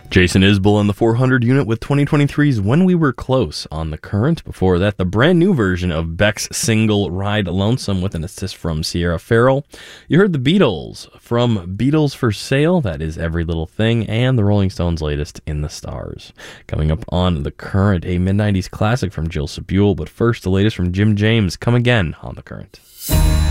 Jason Isbell in the 400 unit with 2023's When We Were Close on the Current. Before that, the brand new version of Beck's single Ride Lonesome with an assist from Sierra Farrell. You heard the Beatles from Beatles for Sale, that is Every Little Thing, and the Rolling Stones' latest In the Stars. Coming up on the Current, a mid-90s classic from Jill Sobule, but first the latest from Jim James, Come Again on the Current.